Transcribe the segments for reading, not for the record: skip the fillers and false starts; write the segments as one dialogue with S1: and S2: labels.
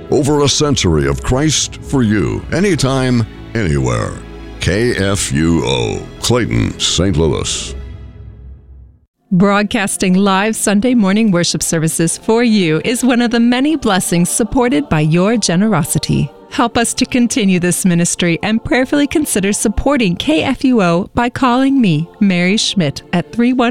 S1: Over a century of Christ for you, anytime, anywhere. KFUO, Clayton, St. Louis.
S2: Broadcasting live Sunday morning worship services for you is one of the many blessings supported by your generosity. Help us to continue this ministry and prayerfully consider supporting KFUO by calling me, Mary Schmidt, at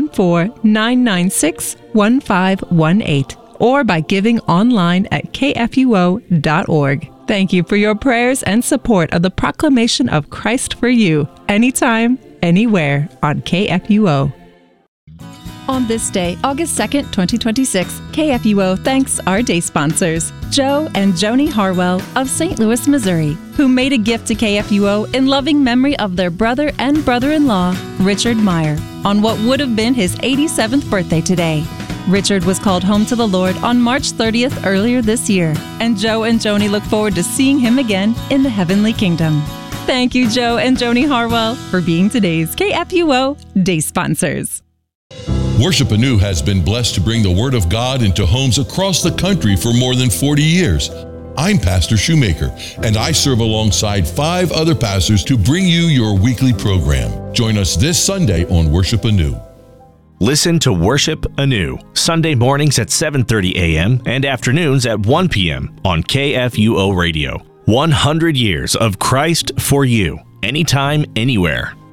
S2: 314-996-1518 or by giving online at kfuo.org. Thank you for your prayers and support of the proclamation of Christ for you, anytime, anywhere on KFUO. On this day, August 2nd, 2026, KFUO thanks our day sponsors, Joe and Joni Harwell of St. Louis, Missouri, who made a gift to KFUO in loving memory of their brother and brother-in-law, Richard Meyer, on what would have been his 87th birthday today. Richard was called home to the Lord on March 30th earlier this year, and Joe and Joni look forward to seeing him again in the heavenly kingdom. Thank you, Joe and Joni Harwell, for being today's KFUO day sponsors.
S3: Worship Anew has been blessed to bring the Word of God into homes across the country for more than 40 years. I'm Pastor Shoemaker, and I serve alongside 5 other pastors to bring you your weekly program. Join us this Sunday on Worship Anew.
S4: Listen to Worship Anew, Sunday mornings at 7:30 a.m. and afternoons at 1 p.m. on KFUO Radio. 100 years of Christ for you, anytime, anywhere.